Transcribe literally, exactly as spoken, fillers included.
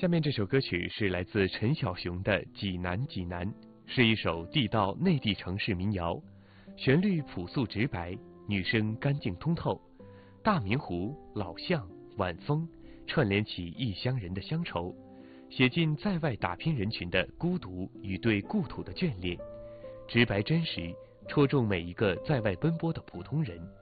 下面这首歌曲是来自陈小熊的《济南济南》，是一首地道内地城市民谣，旋律朴素直白，女声干净通透，大明湖、老巷、晚风串联起异乡人的乡愁，写进在外打拼人群的孤独与对故土的眷恋，直白真实，戳中每一个在外奔波的普通人。